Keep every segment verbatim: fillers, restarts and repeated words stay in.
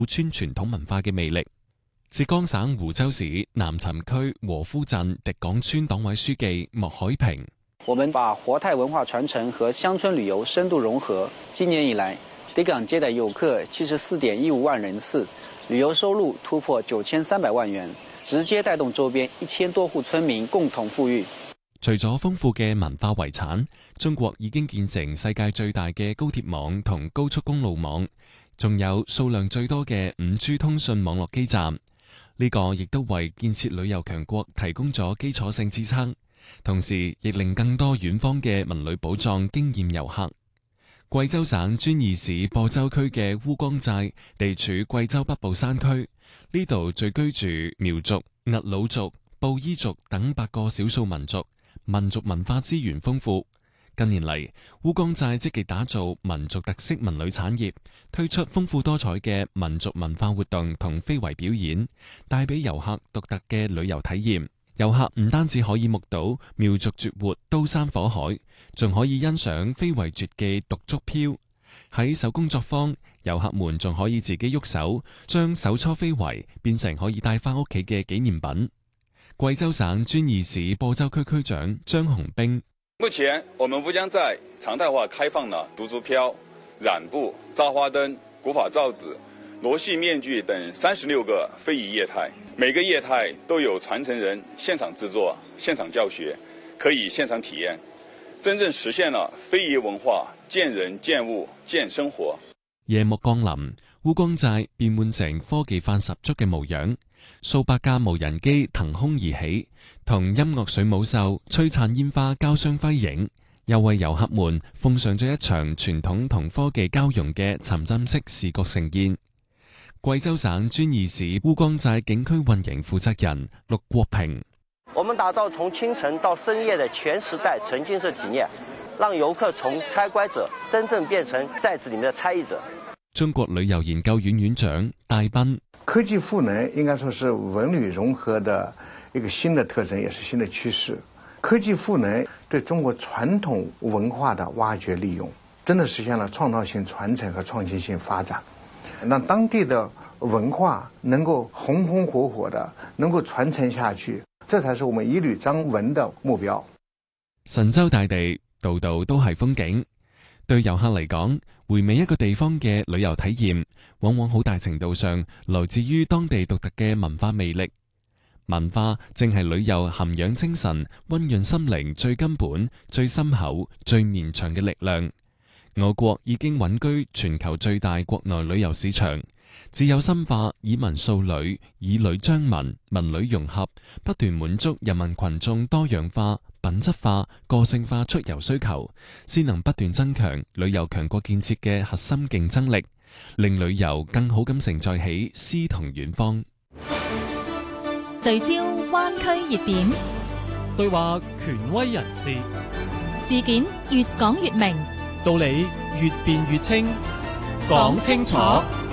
村傳統文化嘅魅力。浙江省湖州市南陳區和夫鎮迪港村黨委書記莫海平： 我們把活態文化傳承和鄉村旅遊深度融合。今年以來，迪港接待遊客七十四點一五萬人次，旅遊收入突破九千三百萬元，直接帶動周邊一千多戶村民共同富裕。 除咗豐富嘅文化遺產，中國已經建成世界最大嘅高鐵網同高速公路網，仲有數量最多嘅五 G 通訊網絡基站。呢個亦都為建設旅遊強國提供咗基礎性支撐，同時亦令更多遠方嘅文旅寶藏驚豔遊客。貴州省遵義市播州區嘅烏江寨地處貴州北部山區，呢度聚居住苗族、兀魯族、布依族等八個少數民族，民族文化資源豐富。近年嚟，烏江寨積極打造民族特色文旅產業，推出豐富多彩嘅民族文化活動同非遺表演，帶俾遊客獨特嘅旅遊體驗。遊客唔單止可以目睹苗族絕活刀山火海，仲可以欣賞非遺絕技獨竹飄。喺手工作坊，遊客們仲可以自己喐手，將手搓非遺變成可以帶翻屋企嘅紀念品。貴州省遵義市播州區區長張紅兵： 目前我們烏江寨常態化開放了獨竹飄、染布、扎花燈、古法罩子、羅戲面具等三十六個非遺業態，每個業態都有傳承人現場製作、現場教學，可以現場體驗，真正實現了非遺文化見人見物見生活。 夜幕降臨，烏江寨變換成科技範十足嘅模樣，數百架無人機騰空而起，同音樂水舞秀、璀璨煙花交相輝映，又為遊客們奉上咗一場傳統同科技交融嘅沉浸式視覺盛宴。貴州省遵義市烏江寨景區運營負責人陸國平： 我們打造從清晨到深夜的全時代沉浸式體驗，讓遊客從參觀者真正變成寨子裏面的參與者。 中國旅遊研究院院長戴斌： 科技賦能應該說是文旅融合的一個新的特徵，也是新的趨勢。科技賦能對中國傳統文化的挖掘利用，真的實現了創造性傳承和創新性發展，讓當地的文化能夠紅紅火火的能夠傳承下去，這才是我們一旅張文的目標。 神州大地，度度都係風景。對遊客嚟講，回味一個地方嘅旅遊體驗，往往好大程度上來自於當地獨特嘅文化魅力。文化正係旅遊涵養精神、溫潤心靈最根本、最深厚、最綿長嘅力量。我國已經穩居全球最大國內旅遊市場，只有深化以文塑旅、以旅彰文、文旅融合，不斷滿足人民群眾多樣化、品質化、個性化出遊需求，先能不斷增強旅遊強國建設嘅核心競爭力，令旅遊更好咁承載起詩同遠方。 聚焦灣區熱點， 對話權威人士， 事件越講越明， 道理越辯越清，講清楚。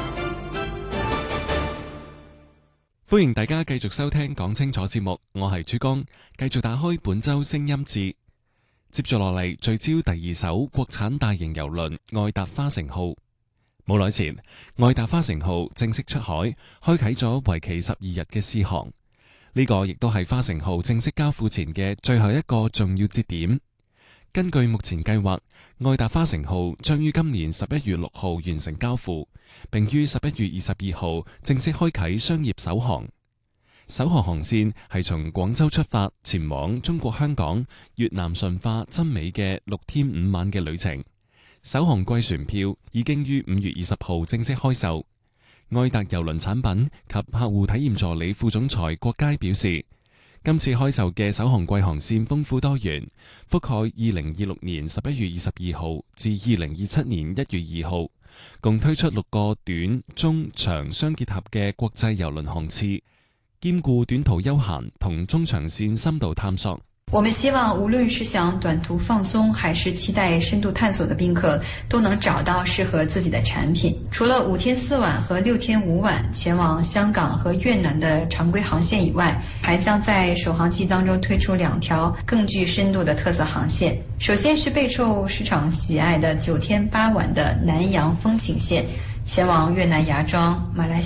歡迎大家繼續收聽講清楚節目，我係朱江，繼續打開本周聲音節。接住落嚟聚焦第二艘國產大型郵輪愛達花城號。冇耐前，愛達花城號正式出海，開啟咗為期十二日嘅試航。呢個亦都係花城號正式交付前嘅最後一個重要節點。根據目前計劃，愛達花城號將於今年十一月六號完成交付，並於十一月二十二號正式開啟商業首航。首航航線係從廣州出發，前往中國香港、越南順化、真美嘅六天五晚嘅旅程。首航季船票已經於五月二十號正式開售。愛達郵輪產品及客戶體驗助理副總裁郭佳表示，今次開售嘅首航季航線豐富多元，覆蓋二零二六年十一月二十二號至二零二七年一月二號，共推出六個短、中、長相結合嘅國際郵輪航次，兼顧短途休閒同中長線深度探索。 我們希望無論是想短途放鬆還是期待深度探索的賓客都能找到適合自己的產品。除了五天四晚和六天五晚前往香港和越南的常規航線以外，還將在首航季當中推出兩條更具深度的特色航線。首先是備受市場喜愛的九天八晚的南洋風情線， 前往越南芽庄、马来西亚